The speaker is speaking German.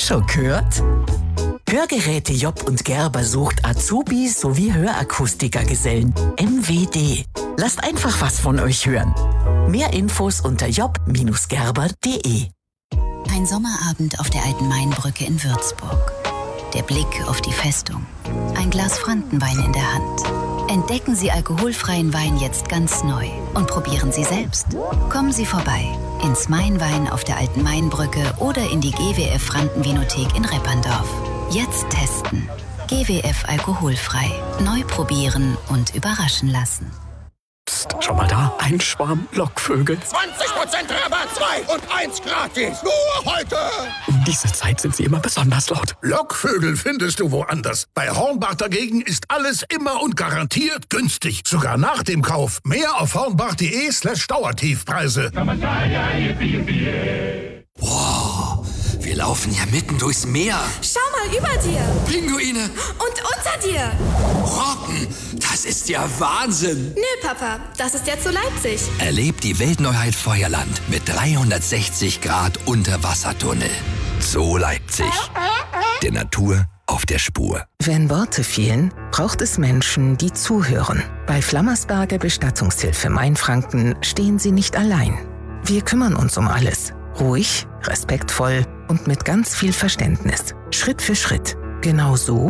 Schon gehört? Hörgeräte Job und Gerber sucht Azubis sowie Hörakustikergesellen. MWD. Lasst einfach was von euch hören. Mehr Infos unter job-gerber.de. Ein Sommerabend auf der alten Mainbrücke in Würzburg. Der Blick auf die Festung. Ein Glas Frankenwein in der Hand. Entdecken Sie alkoholfreien Wein jetzt ganz neu und probieren Sie selbst. Kommen Sie vorbei ins Mainwein auf der alten Mainbrücke oder in die GWF Frankenvinothek in Repperndorf. Jetzt testen. GWF alkoholfrei. Neu probieren und überraschen lassen. Psst, schau mal da, ein Schwarm Lockvögel. 20% Rabatt, 2 und 1 gratis. Nur heute. Um diese Zeit sind sie immer besonders laut. Lockvögel findest du woanders. Bei Hornbach dagegen ist alles immer und garantiert günstig. Sogar nach dem Kauf. Mehr auf hornbach.de/Dauertiefpreise. Wow, wir laufen ja mitten durchs Meer. Schau mal über dir. Pinguine. Und unter dir. Rocken, das ist ja Wahnsinn. Nö, Papa, das ist jetzt so Leipzig. Erlebt die Weltneuheit Feuerland mit 360 Grad Unterwassertunnel. Zoo Leipzig. Der Natur auf der Spur. Wenn Worte fehlen, braucht es Menschen, die zuhören. Bei Flammersberger Bestattungshilfe Mainfranken stehen Sie nicht allein. Wir kümmern uns um alles. Ruhig, respektvoll und mit ganz viel Verständnis. Schritt für Schritt. Genau so,